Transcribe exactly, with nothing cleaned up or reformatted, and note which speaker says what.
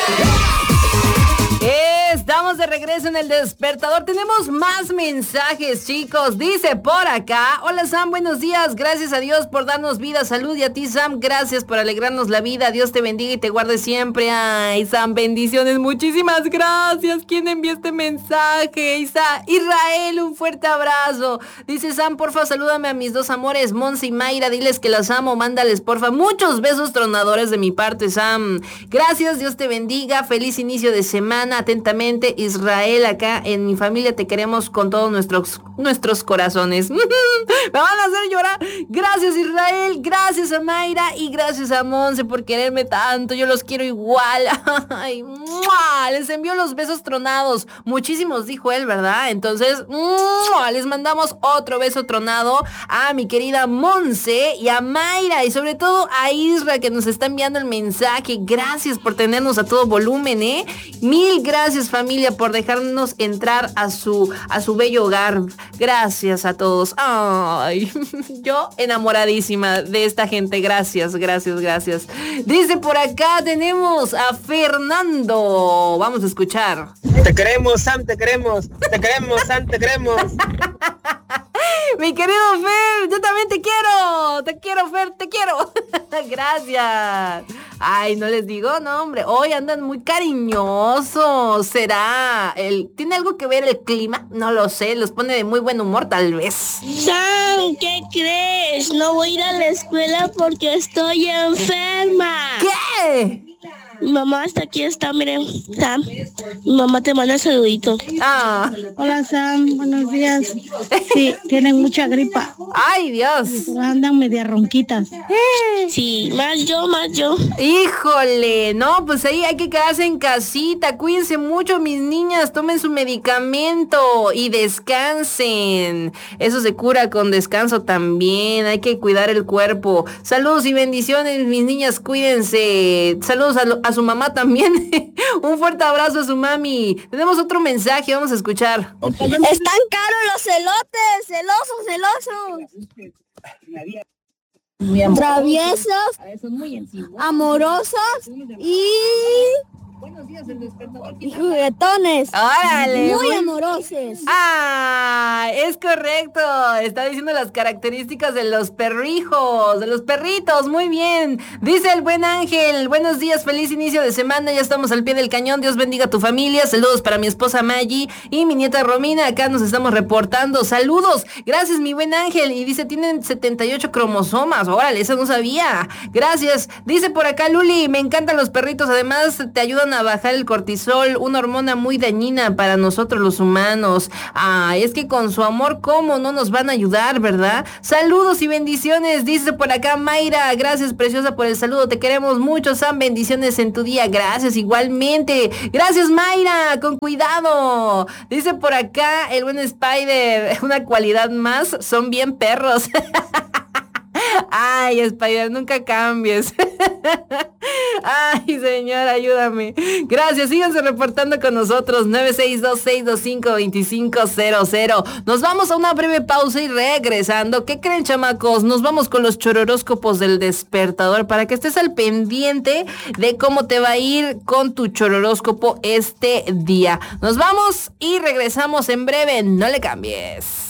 Speaker 1: Estamos de regreso en el despertador. Tenemos más mensajes, chicos. Dice por acá: hola Sam, buenos días. Gracias a Dios por darnos vida, salud, y a ti Sam, gracias por alegrarnos la vida. Dios te bendiga y te guarde siempre. Ay, Sam, bendiciones, muchísimas gracias. ¿Quién envió este mensaje? Isa, Israel, un fuerte abrazo. Dice Sam, porfa, salúdame a mis dos amores, Monse y Mayra. Diles que las amo, mándales porfa muchos besos tronadores de mi parte, Sam. Gracias, Dios te bendiga. Feliz inicio de semana. Atentamente, Israel. Acá en mi familia te queremos con todos nuestros, nuestros corazones. Me van a hacer llorar. Gracias, Israel. Gracias a Mayra y gracias a Monse por quererme tanto. Yo los quiero igual. Ay, ¡mua! Les envío los besos tronados. Muchísimos, dijo él, ¿verdad? Entonces, ¡mua! Les mandamos otro beso tronado a mi querida Monse y a Mayra y sobre todo a Isra, que nos está enviando el mensaje. Gracias por tenernos a todo volumen, ¿eh? Mil gracias, familia, por dejarnos entrar a su, a su bello hogar. Gracias a todos. Ay, yo enamoradísima de esta gente. Gracias, gracias, gracias. Dice por acá, tenemos a Fernando. Vamos a escuchar.
Speaker 2: Te queremos, Sam, te queremos. Te queremos, Sam, te queremos.
Speaker 1: Mi querido Fer, yo también te quiero. Te quiero, Fer, te quiero. Gracias. Ay, no les digo, no, hombre. Hoy andan muy cariñosos. ¿Será? El, ¿Tiene algo que ver el clima? No lo sé. Los pone de muy buen humor, tal vez.
Speaker 3: Sam, ¿qué crees? No voy a ir a la escuela porque estoy enferma.
Speaker 1: ¿Qué?
Speaker 3: Mi mamá hasta aquí está, miren, Sam. Mi mamá te manda saluditos.
Speaker 1: Ah.
Speaker 4: Hola Sam, buenos días. Sí, tienen mucha gripa.
Speaker 1: Ay, Dios.
Speaker 4: Andan media ronquitas.
Speaker 3: Sí, más yo, más yo.
Speaker 1: Híjole, no, pues ahí hay que quedarse en casita. Cuídense mucho, mis niñas. Tomen su medicamento y descansen. Eso se cura con descanso también. Hay que cuidar el cuerpo. Saludos y bendiciones, mis niñas. Cuídense. Saludos a, lo, a su mamá también. Un fuerte abrazo a su mami. Tenemos otro mensaje, vamos a escuchar.
Speaker 3: Están caros los celotes, celosos, celosos. Traviesos, amorosos y...
Speaker 1: Buenos días, el despertador.
Speaker 3: Y juguetones.
Speaker 1: ¡Órale!
Speaker 3: Muy amorosos.
Speaker 1: ¡Ah! Es correcto. Está diciendo las características de los perrijos, de los perritos. Muy bien. Dice el buen Ángel. Buenos días, feliz inicio de semana. Ya estamos al pie del cañón. Dios bendiga a tu familia. Saludos para mi esposa Maggie y mi nieta Romina. Acá nos estamos reportando. Saludos. Gracias, mi buen Ángel. Y dice, tienen setenta y ocho cromosomas. Órale, eso no sabía. Gracias. Dice por acá Luli, me encantan los perritos. Además, te ayudan a bajar el cortisol, una hormona muy dañina para nosotros los humanos. Ah, es que con su amor, ¿cómo no nos van a ayudar, verdad? Saludos y bendiciones, dice por acá Mayra. Gracias, preciosa, por el saludo. Te queremos mucho, Sam. Bendiciones en tu día. Gracias, igualmente. Gracias, Mayra. Con cuidado. Dice por acá el buen Spider. Una cualidad más, son bien perros. Ay, Spider, nunca cambies. Ay, señor, ayúdame. Gracias, síganse reportando con nosotros. nueve seis dos, seis dos cinco, dos cinco cero cero. Nos vamos a una breve pausa y regresando. ¿Qué creen, chamacos? Nos vamos con los chororóscopos del despertador para que estés al pendiente de cómo te va a ir con tu chororóscopo este día. Nos vamos y regresamos en breve. No le cambies.